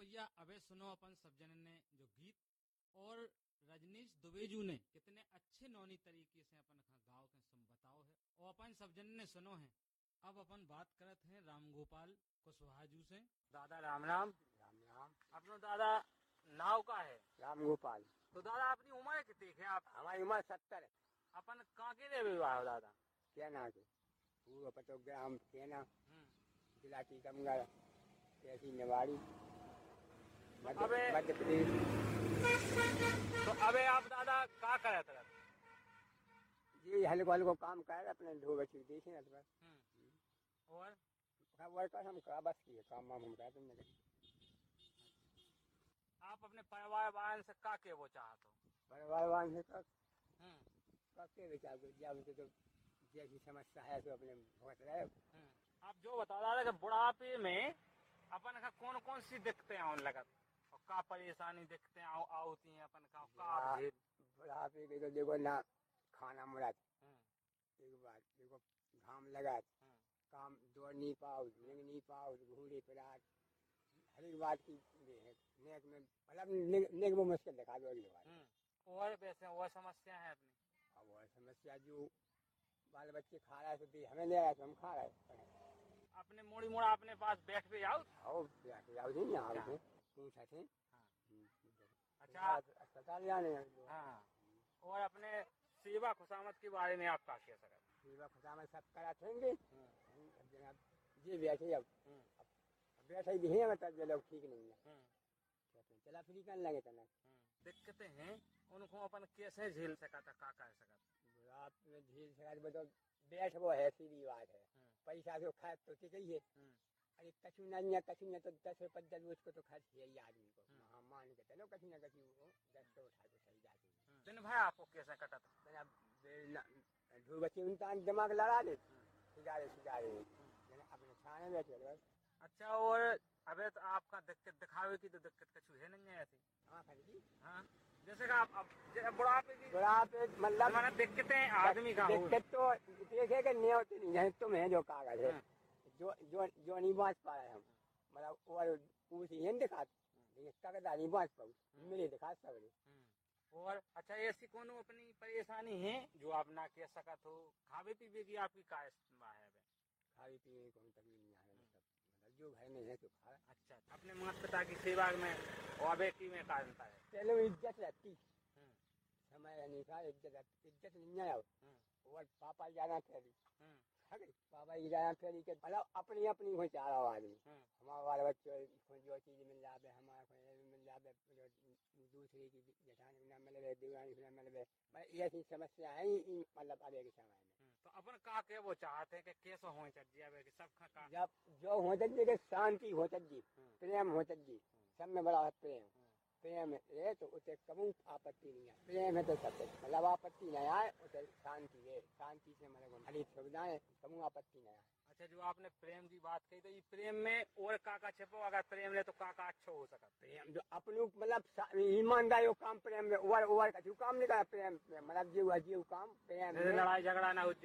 भैया अबे सुनो अपन सब जन ने जो गीत और रजनीश दुबेजू ने कितने अच्छे नौनी तरीके से अपन गाँव के सम बताओ है और अपन सब जन ने सुनो है। अब अपन बात करत हैं राम गोपाल कुशवाहाजू से। दादा राम राम। राम राम। अपनो दादा नाव का है राम गोपाल। तो दादा अपनी उम्र कितनी है आप? हमारी उम्र 70 है। अपन कहाँ के रे विवाह हो दादा? क्या ना के पूर्व पतो ग्राम केना जिला टीकमगढ़ तहसील निवाड़ी मध्य प्रदेश। तो अबे आप दादा क्या करे थे? जी हल्को हल्को काम कर अपने दो बच्चे देखे ना बस। और वर्कर हम का बस की काम हम कर तुमने आप अपने परिवार वाले से का के वो चाहत हो? परिवार वाले से के विचार जब तो जैसी समस्या है तो अपने भुगत रहे। आप जो बता रहा कि बुढ़ापे में अपन का कौन कौन सी दिक्कतें आने लगत और का परेशानी दिक्कतें होती हैं अपन का बुढ़ापे के तो देखो ना खाना मुराद एक बात देखो घाम लगा काम दौड़ नहीं पाओ निग नहीं पाओ घूरे फिराट हर एक बात की नेक में मतलब नेक वो मुश्किल दिखा दो अगली बात। और वैसे और समस्या है अपनी अब और समस्या जो बाल बच्चे खा रहा है तो हमें ले आया तो हम खा रहे हैं। अपने मोड़ी मोड़ा अपने पास बैठ पे आओ नहीं यहाँ पूछा थे। अच्छा अस्पताल जाने। हाँ और अपने सेवा खुशामद के बारे में आप क्या कह सकते? सेवा खुशामद सब करा देंगे जी बैठे अब बैठे भी है मतलब जो लोग ठीक नहीं है चला फ्री करने लगे तना दिक्कतें हैं उनको अपन कैसे झेल सका था का कर सका आप में झेल सका तो बैठ वो है सीधी बात है पैसा से खा तो ठीक ही है। अरे कछु नहीं तो 10 रुपये 10 उसको तो खर्च है ही आदमी को हाँ मान के चलो कछु न कछु 10 तो उठा के सही जाती है। दिन भाई आपको कैसे कटा था? दो बच्चे उनका दिमाग लड़ा ले सिगारे अपने छाने बैठे बस। अच्छा और अबे तो आपका दिक्कत दिखावे की तो दिक्कत कछु है नहीं है ऐसी? हाँ जैसे कि आप बुढ़ापे मतलब दिक्कतें आदमी का दिक्कत तो देखे कि नहीं होती नहीं तुम है जो कागज है जो नहीं बांच पा रहे हम मतलब और पूछी है दिखाते लेकिन कागज नहीं बांच पाऊ मेरे दिखा सके। और अच्छा ऐसी कौन अपनी परेशानी है जो आप ना कह सकत हो? खावे पीवे की आपकी का है? खावे पीवे को तकलीफ नहीं है मतलब जो घर में है तो खा। अच्छा अपने माता पिता की सेवा में और बेटी में कारणता है चलो इज्जत रहती समय नहीं था इज्जत नहीं आया और पापा जाना फेरी पापा की जाना फेरी के मतलब अपनी अपनी हो चाह रहा आदमी हमारे वाले बच्चों को जो चीज मिल जाए हमारे को मिल जाए दूसरे की जेठानी न मिले दीवानी न मिले ऐसी समस्या है मतलब अभी के समय में। तो अपन का के वो चाहते हैं कि कैसे हो चाहिए सब का जब जो हो चाहिए शांति हो चाहिए प्रेम हो चाहिए सब में बड़ा प्रेम है तो उसे कभी आपत्ति नहीं है। प्रेम है तो सब मतलब आपत्ति नहीं आए उसे शांति है शांति से मतलब हरी सुविधाएं कभी आपत्ति नहीं आए। अच्छा जो आपने प्रेम की बात कही तो ये प्रेम में और का छिपो अगर प्रेम ले तो का अच्छा हो सकता प्रेम जो अपने मतलब ईमानदारी काम प्रेम में ओवर का काम नहीं करा प्रेम मतलब जीव काम प्रेम लड़ाई झगड़ा ना हो